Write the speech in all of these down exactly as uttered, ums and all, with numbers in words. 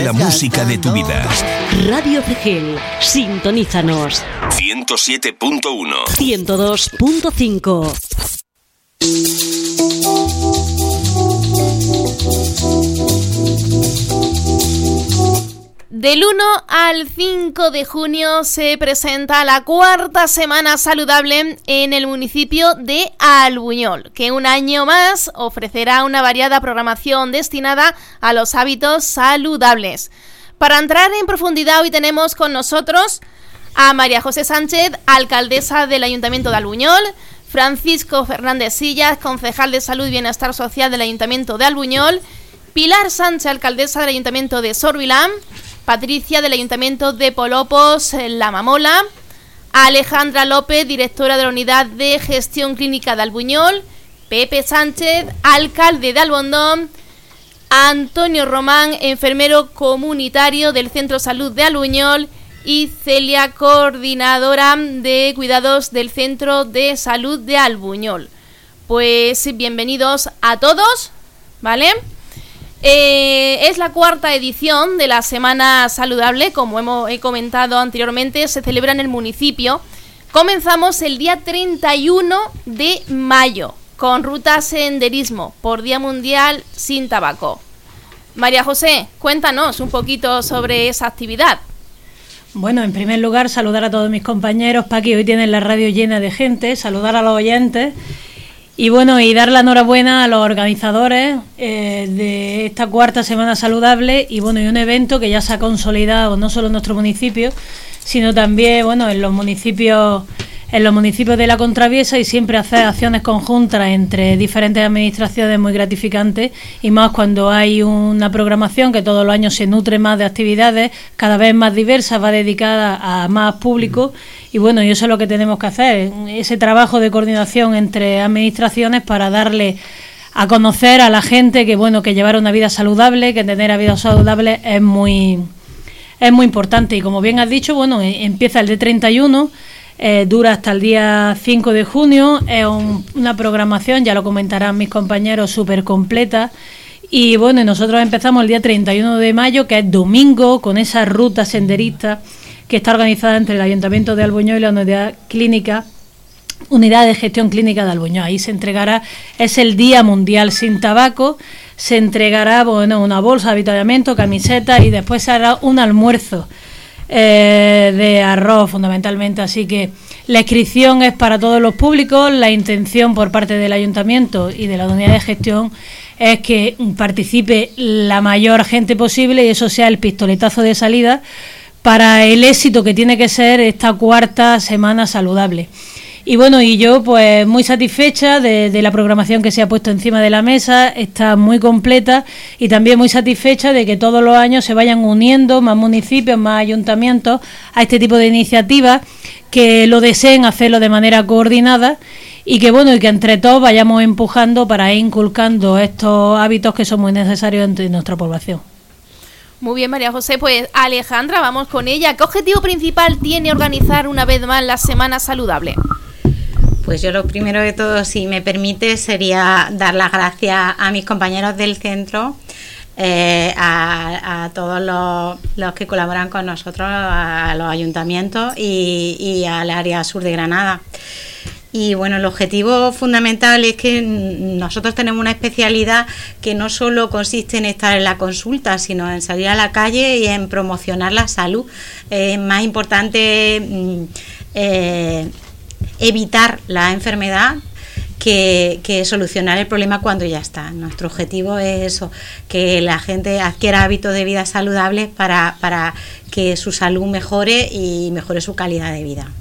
La música de tu vida. Radio Cegel, sintonízanos. ciento siete punto uno. ciento dos punto cinco. Del uno al cinco de junio se presenta la cuarta semana saludable en el municipio de Albuñol, que un año más ofrecerá una variada programación destinada a los hábitos saludables. Para entrar en profundidad, hoy tenemos con nosotros a María José Sánchez, alcaldesa del Ayuntamiento de Albuñol, Francisco Fernández Sillas, concejal de Salud y Bienestar Social del Ayuntamiento de Albuñol, Pilar Sánchez, alcaldesa del Ayuntamiento de Sorbilán, Patricia del Ayuntamiento de Polopos, La Mamola, Alejandra López, directora de la Unidad de Gestión Clínica de Albuñol, Pepe Sánchez, alcalde de Albondón, Antonio Román, enfermero comunitario del Centro Salud de Albuñol, y Celia, coordinadora de cuidados del Centro de Salud de Albuñol. Pues bienvenidos a todos, ¿vale? Eh, es la cuarta edición de la Semana Saludable, como hemos he comentado anteriormente, se celebra en el municipio. Comenzamos el día treinta y uno de mayo con ruta senderismo por Día Mundial sin Tabaco. María José, cuéntanos un poquito sobre esa actividad. Bueno, en primer lugar, saludar a todos mis compañeros. Paqui, hoy tienen la radio llena de gente, saludar a los oyentes. Y bueno, y dar la enhorabuena a los organizadores eh, de esta cuarta Semana Saludable y bueno, y un evento que ya se ha consolidado no solo en nuestro municipio, sino también bueno en los municipios en los municipios de la Contraviesa, y siempre hacer acciones conjuntas entre diferentes administraciones muy gratificantes, y más cuando hay una programación que todos los años se nutre más de actividades cada vez más diversas, va dedicada a más público. Y bueno, y eso es lo que tenemos que hacer, ese trabajo de coordinación entre administraciones para darle a conocer a la gente que bueno que llevar una vida saludable, que tener una vida saludable es muy es muy importante. Y como bien has dicho, bueno, empieza el día treinta y uno, eh, dura hasta el día cinco de junio, es un, una programación, ya lo comentarán mis compañeros, súper completa. Y bueno, nosotros empezamos el día treinta y uno de mayo, que es domingo, con esa ruta senderista que está organizada entre el Ayuntamiento de Albuñol y la Unidad Clínica, Unidad de Gestión Clínica de Albuñol. Ahí se entregará, es el Día Mundial sin Tabaco, se entregará bueno una bolsa de avituallamiento, camiseta, y después se hará un almuerzo eh, de arroz fundamentalmente. Así que la inscripción es para todos los públicos. La intención por parte del Ayuntamiento y de la Unidad de Gestión es que participe la mayor gente posible y eso sea el pistoletazo de salida para el éxito que tiene que ser esta cuarta Semana Saludable. Y bueno, y yo pues muy satisfecha de, de la programación que se ha puesto encima de la mesa, está muy completa, y también muy satisfecha de que todos los años se vayan uniendo más municipios, más ayuntamientos a este tipo de iniciativas, que lo deseen hacerlo de manera coordinada, y que bueno, y que entre todos vayamos empujando para ir inculcando estos hábitos que son muy necesarios entre nuestra población. Muy bien, María José, pues Alejandra, vamos con ella. ¿Qué objetivo principal tiene organizar una vez más la Semana Saludable? Pues yo lo primero de todo, si me permite, sería dar las gracias a mis compañeros del centro, eh, a, a todos los, los que colaboran con nosotros, a los ayuntamientos y, y al área sur de Granada. Y bueno, el objetivo fundamental es que nosotros tenemos una especialidad que no solo consiste en estar en la consulta, sino en salir a la calle y en promocionar la salud. Es más importante eh, evitar la enfermedad que, que solucionar el problema cuando ya está. Nuestro objetivo es eso, que la gente adquiera hábitos de vida saludables para, para que su salud mejore y mejore su calidad de vida.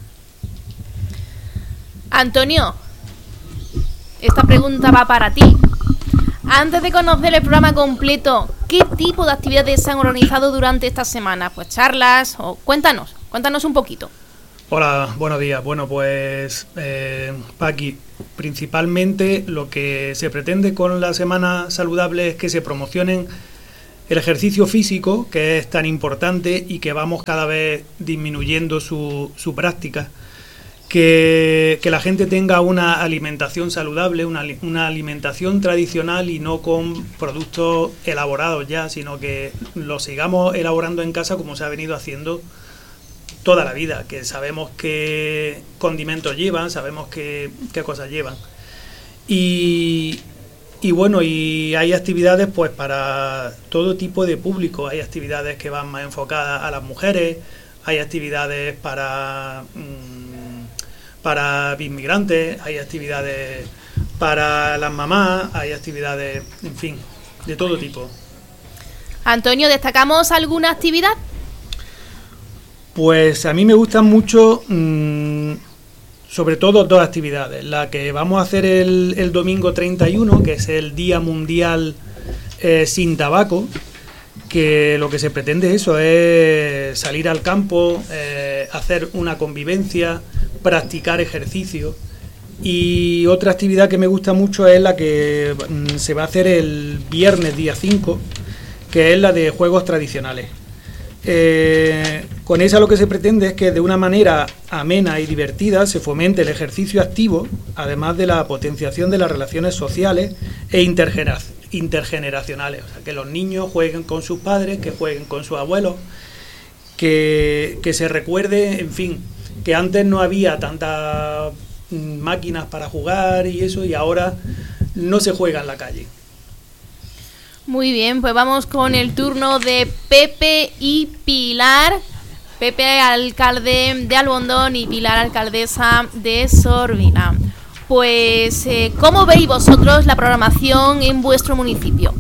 Antonio, esta pregunta va para ti. Antes de conocer el programa completo, ¿qué tipo de actividades se han organizado durante esta semana? Pues charlas, o cuéntanos, cuéntanos un poquito. Hola, buenos días. Bueno, pues, eh, Paqui, principalmente lo que se pretende con la Semana Saludable es que se promocionen el ejercicio físico, que es tan importante y que vamos cada vez disminuyendo su, su práctica. que, que la gente tenga una alimentación saludable, una, una alimentación tradicional y no con productos elaborados ya, sino que lo sigamos elaborando en casa como se ha venido haciendo toda la vida, que sabemos qué condimentos llevan, sabemos qué, qué cosas llevan. Y, y bueno, y hay actividades pues para todo tipo de público, hay actividades que van más enfocadas a las mujeres, hay actividades para... Mmm, para inmigrantes, hay actividades para las mamás, hay actividades, en fin, de todo tipo. Antonio, ¿destacamos alguna actividad? Pues a mí me gustan mucho, mmm, sobre todo dos actividades. La que vamos a hacer el, el domingo treinta y uno, que es el Día Mundial eh, Sin Tabaco, que lo que se pretende eso es salir al campo, eh, hacer una convivencia, practicar ejercicio. Y otra actividad que me gusta mucho es la que mm, se va a hacer el viernes día cinco, que es la de juegos tradicionales. Eh, con esa lo que se pretende es que de una manera amena y divertida se fomente el ejercicio activo, además de la potenciación de las relaciones sociales e intergeneracionales. intergeneracionales, o sea, que los niños jueguen con sus padres, que jueguen con sus abuelos, que, que se recuerde, en fin, que antes no había tantas máquinas para jugar y eso, y ahora no se juega en la calle. Muy bien, pues vamos con el turno de Pepe y Pilar. Pepe, alcalde de Albondón, y Pilar, alcaldesa de Sorbina. Pues, eh, ¿cómo veis vosotros la programación en vuestro municipio?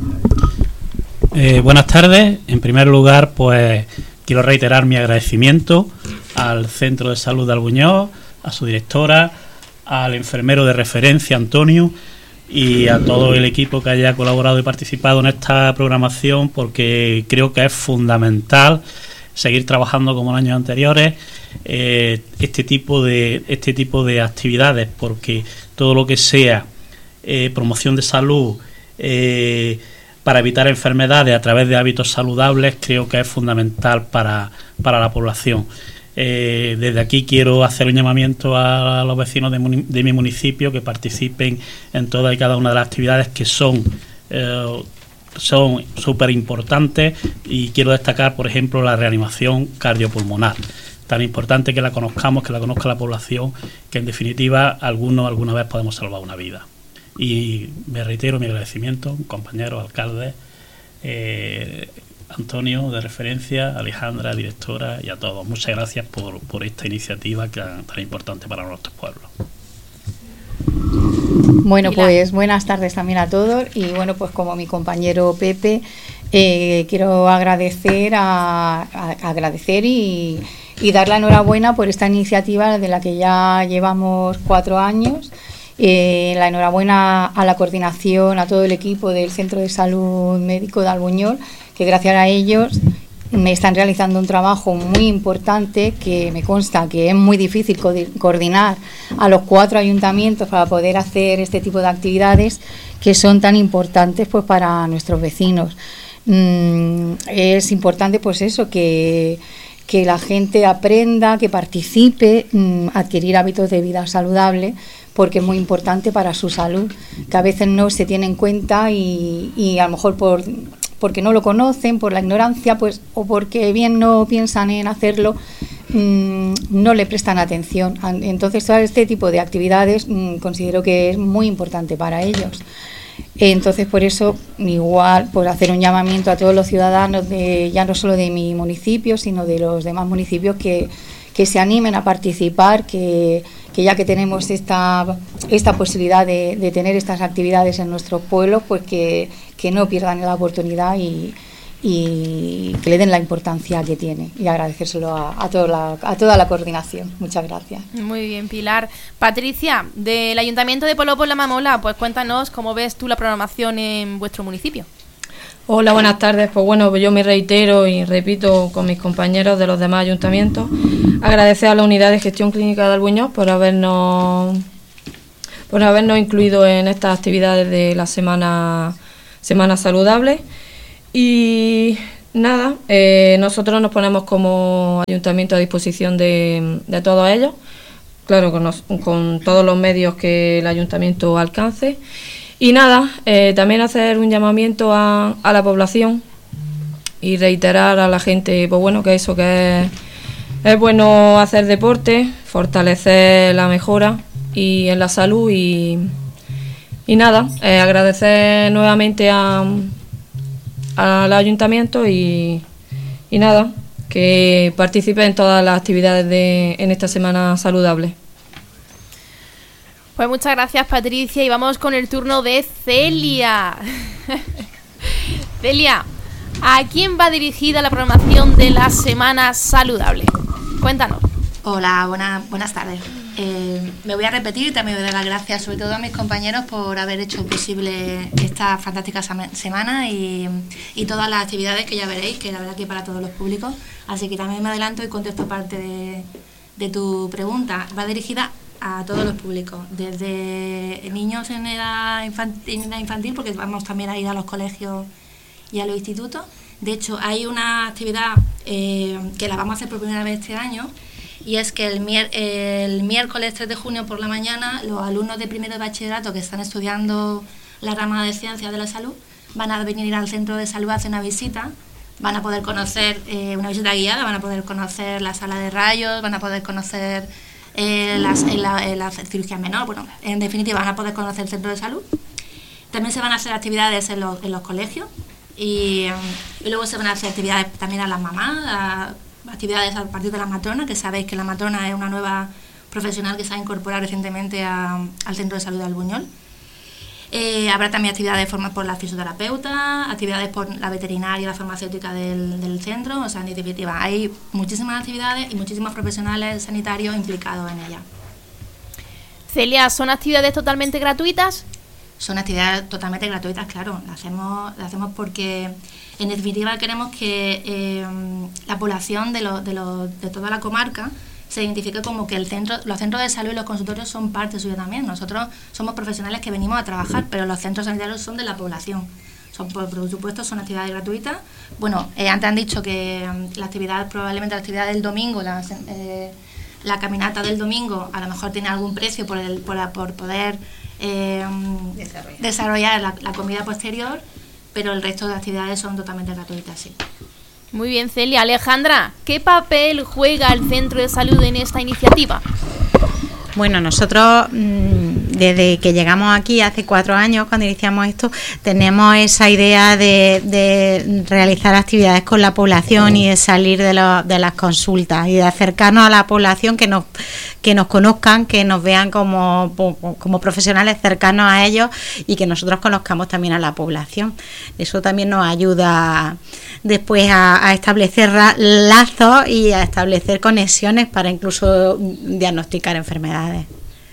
Eh, buenas tardes. En primer lugar, pues quiero reiterar mi agradecimiento al Centro de Salud de Albuñol, a su directora, al enfermero de referencia, Antonio, y a todo el equipo que haya colaborado y participado en esta programación, porque creo que es fundamental seguir trabajando como en años anteriores eh, este tipo de este tipo de actividades, porque todo lo que sea eh, promoción de salud eh, para evitar enfermedades a través de hábitos saludables creo que es fundamental para, para la población. Eh, desde aquí quiero hacer un llamamiento a los vecinos de, de mi municipio que participen en todas y cada una de las actividades que son eh, son súper importantes, y quiero destacar, por ejemplo, la reanimación cardiopulmonar, tan importante que la conozcamos, que la conozca la población, que en definitiva algunos alguna vez podemos salvar una vida. Y me reitero mi agradecimiento, compañeros, alcaldes, eh, Antonio de referencia, Alejandra, directora, y a todos. Muchas gracias por, por esta iniciativa que, tan importante para nuestros pueblos. Bueno, pues buenas tardes también a todos, y bueno, pues como mi compañero Pepe, eh, quiero agradecer a, a agradecer y, y dar la enhorabuena por esta iniciativa de la que ya llevamos cuatro años. Eh, la enhorabuena a la coordinación, a todo el equipo del Centro de Salud Médico de Albuñol, que gracias a ellos me están realizando un trabajo muy importante, que me consta que es muy difícil co- coordinar a los cuatro ayuntamientos para poder hacer este tipo de actividades que son tan importantes pues para nuestros vecinos. Mm, es importante pues eso, que, que la gente aprenda, que participe, mm, adquirir hábitos de vida saludable, porque es muy importante para su salud, que a veces no se tiene en cuenta y, y a lo mejor por... porque no lo conocen, por la ignorancia, pues, o porque bien no piensan en hacerlo, mmm, no le prestan atención. Entonces, todo este tipo de actividades mmm, considero que es muy importante para ellos. Entonces, por eso, igual, por hacer un llamamiento a todos los ciudadanos, de ya no solo de mi municipio, sino de los demás municipios, que, que se animen a participar, que, que ya que tenemos esta, esta posibilidad de, de tener estas actividades en nuestros pueblos, pues que, que no pierdan la oportunidad y, y que le den la importancia que tiene, y agradecérselo a, a, toda la, a toda la coordinación. Muchas gracias. Muy bien, Pilar. Patricia, del Ayuntamiento de Polop La Mamola, pues cuéntanos cómo ves tú la programación en vuestro municipio. Hola, buenas tardes. Pues bueno, yo me reitero y repito con mis compañeros de los demás ayuntamientos, agradecer a la Unidad de Gestión Clínica de Albuñol por habernos por habernos incluido en estas actividades de la semana semana saludable. Y nada, eh, nosotros nos ponemos como ayuntamiento a disposición de, de todos ellos, claro, con, los, con todos los medios que el ayuntamiento alcance. Y nada, eh, también hacer un llamamiento a, a la población y reiterar a la gente, pues bueno, que eso, que es, es bueno hacer deporte, fortalecer la mejora y en la salud y, y nada, eh, agradecer nuevamente a, al ayuntamiento y, y nada, que participe en todas las actividades de en esta semana saludable. Pues muchas gracias, Patricia, y vamos con el turno de Celia. Celia, ¿a quién va dirigida la programación de la Semana Saludable? Cuéntanos. Hola, buena, buenas tardes. Eh, me voy a repetir y también voy a dar las gracias sobre todo a mis compañeros por haber hecho posible esta fantástica semana y, y todas las actividades que ya veréis, que la verdad que para todos los públicos. Así que también me adelanto y contesto parte de, de tu pregunta. Va dirigida a todos los públicos, desde niños en edad infantil, en edad infantil, porque vamos también a ir a los colegios y a los institutos. De hecho, hay una actividad eh, que la vamos a hacer por primera vez este año, y es que el, mier el miércoles tres de junio por la mañana los alumnos de primero de bachillerato que están estudiando la rama de Ciencias de la Salud van a venir al centro de salud a hacer una visita. Van a poder conocer eh, una visita guiada, van a poder conocer la sala de rayos, van a poder conocer eh, las, en la, en la cirugía menor, bueno, en definitiva van a poder conocer el centro de salud. También se van a hacer actividades en los, en los colegios y, y luego se van a hacer actividades también a las mamás, a, actividades a partir de la matrona, que sabéis que la matrona es una nueva profesional que se ha incorporado recientemente a, al centro de salud de Albuñol. Eh, habrá también actividades formadas por la fisioterapeuta, actividades por la veterinaria y la farmacéutica del, del centro. O sea, en definitiva, hay muchísimas actividades y muchísimos profesionales sanitarios implicados en ellas. Celia, ¿son actividades totalmente gratuitas? Son actividades totalmente gratuitas, claro. Las hacemos, las hacemos porque, en definitiva, queremos que eh, la población de, lo, de, lo, de toda la comarca se identifique como que el centro, los centros de salud y los consultorios son parte suya también. Nosotros somos profesionales que venimos a trabajar, pero los centros sanitarios son de la población. Son, por, por supuesto, son actividades gratuitas. Bueno, eh, antes han dicho que um, la actividad, probablemente la actividad del domingo, la, eh, la caminata del domingo, a lo mejor tiene algún precio por, el, por, por poder eh, desarrollar, desarrollar la, la comida posterior, pero el resto de actividades son totalmente gratuitas, sí. Muy bien, Celia. Alejandra, ¿qué papel juega el Centro de Salud en esta iniciativa? Bueno, nosotros desde que llegamos aquí hace cuatro años, cuando iniciamos esto, tenemos esa idea de, de realizar actividades con la población y de salir de, lo, de las consultas y de acercarnos a la población, que nos que nos conozcan, que nos vean como, como profesionales cercanos a ellos y que nosotros conozcamos también a la población. Eso también nos ayuda después a, a establecer lazos y a establecer conexiones para incluso diagnosticar enfermedades.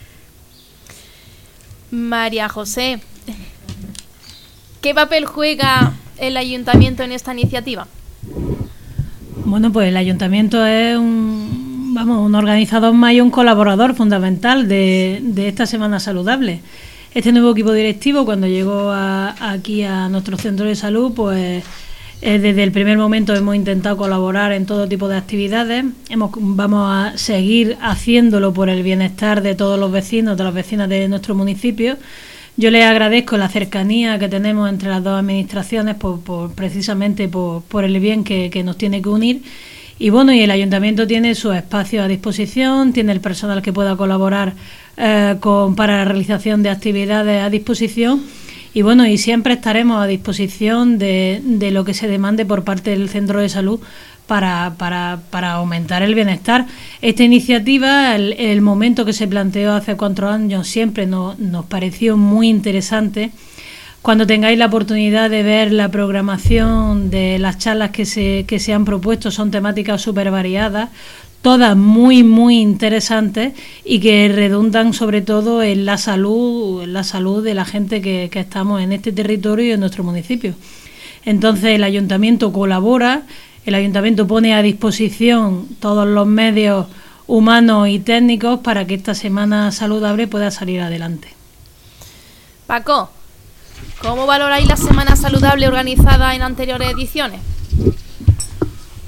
María José, ¿qué papel juega el ayuntamiento en esta iniciativa? Bueno, pues el ayuntamiento es un, vamos, un organizador más y un colaborador fundamental de, de esta Semana Saludable. Este nuevo equipo directivo, cuando llegó a, aquí a nuestro centro de salud, pues eh, desde el primer momento hemos intentado colaborar en todo tipo de actividades. Hemos, vamos a seguir haciéndolo por el bienestar de todos los vecinos, de las vecinas de nuestro municipio. Yo les agradezco la cercanía que tenemos entre las dos administraciones, por, por precisamente por, por el bien que, que nos tiene que unir. Y bueno, y el ayuntamiento tiene su espacio a disposición, tiene el personal que pueda colaborar eh, con, para la realización de actividades a disposición. Y bueno, y siempre estaremos a disposición de, de lo que se demande por parte del centro de salud para, para, para aumentar el bienestar. Esta iniciativa, el, el momento que se planteó hace cuatro años, siempre nos, nos pareció muy interesante. Cuando tengáis la oportunidad de ver la programación de las charlas que se, que se han propuesto, son temáticas súper variadas, todas muy, muy interesantes y que redundan sobre todo en la salud, en la salud de la gente que, que estamos en este territorio y en nuestro municipio. Entonces el ayuntamiento colabora, el ayuntamiento pone a disposición todos los medios humanos y técnicos para que esta Semana Saludable pueda salir adelante. Paco, ¿cómo valoráis la Semana Saludable organizada en anteriores ediciones?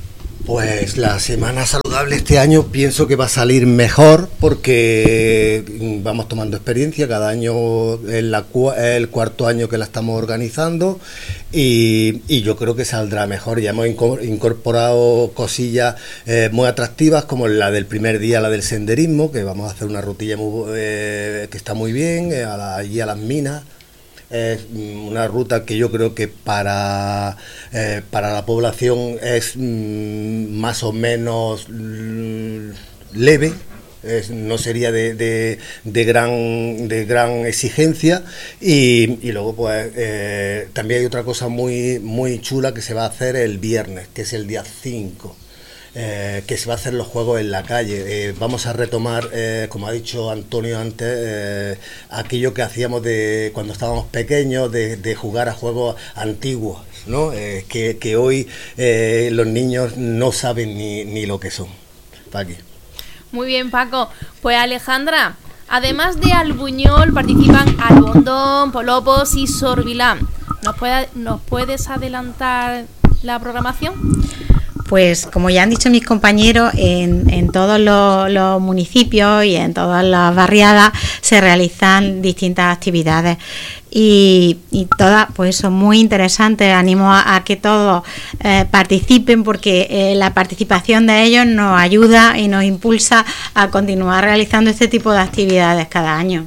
Pues la Semana Saludable este año pienso que va a salir mejor porque vamos tomando experiencia, cada año es, la, es el cuarto año que la estamos organizando y, y yo creo que saldrá mejor. Ya hemos incorporado cosillas eh, muy atractivas como la del primer día, la del senderismo, que vamos a hacer una rutilla muy, eh, que está muy bien, eh, a la, allí a las minas. Es una ruta que yo creo que para, eh, para la población es mm, más o menos mm, leve, es, no sería de, de, de, gran, de gran exigencia y, y luego pues eh, también hay otra cosa muy, muy chula que se va a hacer el viernes, que es el día cinco. Eh, que se va a hacer los juegos en la calle. Eh, vamos a retomar, eh, como ha dicho Antonio antes, eh, aquello que hacíamos de cuando estábamos pequeños, de, de jugar a juegos antiguos, ¿no? Eh, que, que hoy eh, los niños no saben ni, ni lo que son. Paqui. Muy bien, Paco. Pues Alejandra, además de Albuñol, participan Albondón, Polopos y Sorbilán. ¿Nos, puede, ¿Nos puedes adelantar la programación? Pues como ya han dicho mis compañeros, en, en todos los, los municipios y en todas las barriadas se realizan distintas actividades y, y todas pues son muy interesantes. Animo a, a que todos eh, participen porque eh, la participación de ellos nos ayuda y nos impulsa a continuar realizando este tipo de actividades cada año.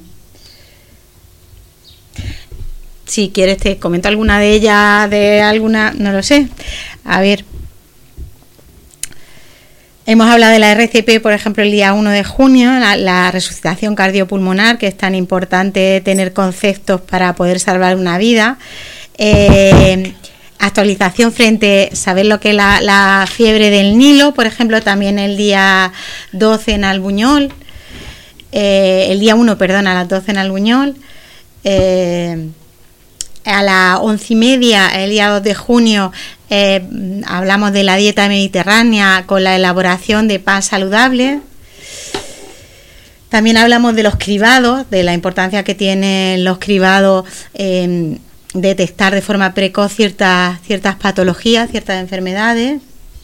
Si quieres te comento alguna de ellas, de alguna, no lo sé. A ver. Hemos hablado de la R C P, por ejemplo, el día uno de junio, la, la resucitación cardiopulmonar, que es tan importante tener conceptos para poder salvar una vida. Eh, actualización frente, saber lo que es la, la fiebre del Nilo, por ejemplo, también el día doce en Albuñol, eh, el día uno, perdón, a las doce en Albuñol. Eh, a las once y media, el día dos de junio, eh, hablamos de la dieta mediterránea con la elaboración de pan saludable. También hablamos de los cribados, de la importancia que tienen los cribados en detectar de forma precoz ciertas, ciertas patologías, ciertas enfermedades.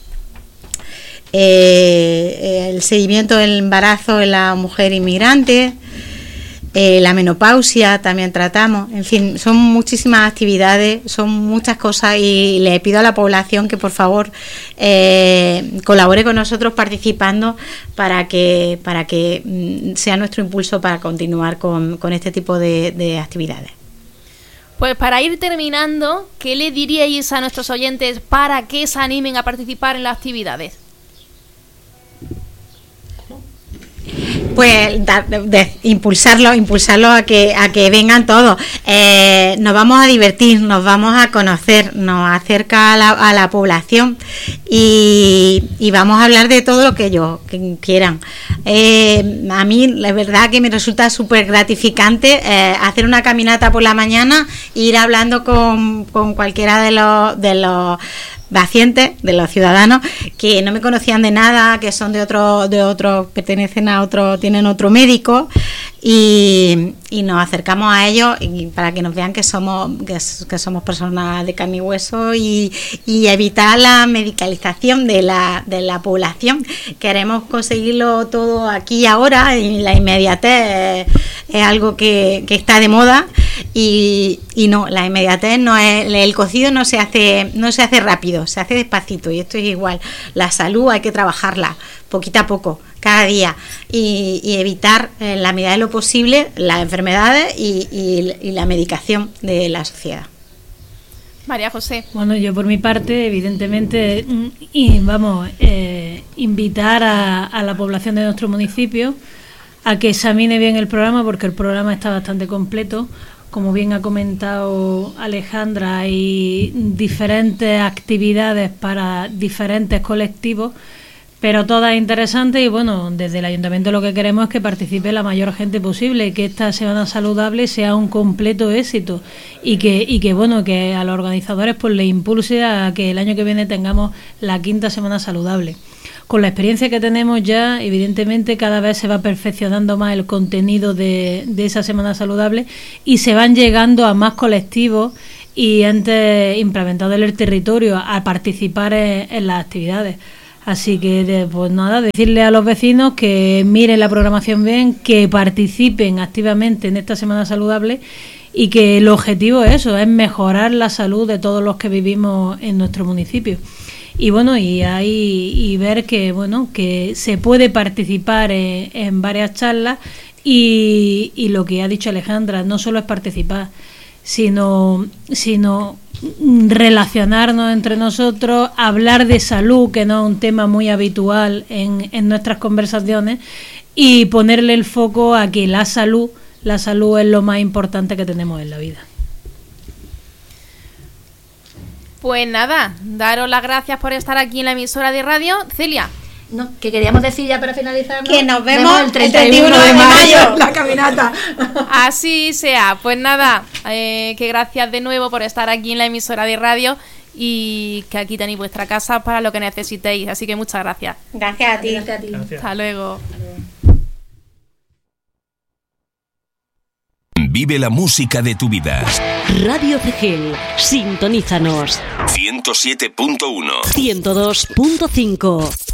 Eh, el seguimiento del embarazo en la mujer inmigrante. Eh, la menopausia también tratamos, en fin, son muchísimas actividades, son muchas cosas y le pido a la población que por favor eh, colabore con nosotros participando para que para que mm, sea nuestro impulso para continuar con, con este tipo de, de actividades. Pues para ir terminando, ¿qué le diríais a nuestros oyentes para que se animen a participar en las actividades? Pues da, de, impulsarlo, impulsarlo a que a que vengan todos. Eh, nos vamos a divertir, nos vamos a conocer, nos acerca a la, a la población y, y vamos a hablar de todo lo que ellos que quieran. Eh, a mí la verdad que me resulta súper gratificante eh, hacer una caminata por la mañana e ir hablando con, con cualquiera de los de los pacientes, de los ciudadanos que no me conocían de nada, que son de otro, de otro, pertenecen a otro, tienen otro médico y, y nos acercamos a ellos y para que nos vean que somos, que, que somos personas de carne y hueso y, y evitar la medicalización de la, de la población. Queremos conseguirlo todo aquí y ahora y la inmediatez es, es algo que, que está de moda y, y no, la inmediatez no es, el cocido no se hace, no se hace rápido, se hace despacito y esto es igual. La salud hay que trabajarla poquito a poco, cada día y, y evitar en la medida de lo posible las enfermedades y, y, y la medicación de la sociedad. María José. Bueno, yo por mi parte, evidentemente, y vamos, eh, invitar a, a la población de nuestro municipio a que examine bien el programa porque el programa está bastante completo. Como bien ha comentado Alejandra, hay diferentes actividades para diferentes colectivos, pero todas interesantes y bueno, desde el Ayuntamiento lo que queremos es que participe la mayor gente posible y que esta Semana Saludable sea un completo éxito y que, y que bueno, que a los organizadores pues les impulse a que el año que viene tengamos la quinta Semana Saludable. Con la experiencia que tenemos ya, evidentemente cada vez se va perfeccionando más el contenido de, de esa Semana Saludable y se van llegando a más colectivos y entes implementados en el territorio a participar en, en las actividades. Así que, de, pues nada, decirle a los vecinos que miren la programación bien, que participen activamente en esta Semana Saludable y que el objetivo es eso, es mejorar la salud de todos los que vivimos en nuestro municipio. Y bueno, y ahí y ver que bueno que se puede participar en, en varias charlas y, y lo que ha dicho Alejandra, no solo es participar, sino sino relacionarnos entre nosotros, hablar de salud, que no es un tema muy habitual en, en nuestras conversaciones, y ponerle el foco a que la salud, la salud es lo más importante que tenemos en la vida. Pues nada, daros las gracias por estar aquí en la emisora de radio. Celia. No, que queríamos decir ya para finalizar, ¿no? Que nos vemos el treinta y uno de mayo, la caminata. Así sea. Pues nada, eh, que gracias de nuevo por estar aquí en la emisora de radio y que aquí tenéis vuestra casa para lo que necesitéis. Así que muchas gracias. Gracias a ti. Gracias a ti. Gracias. Hasta luego. Vive la música de tu vida. Radio Cegel, sintonízanos. ciento siete punto uno. ciento dos punto cinco.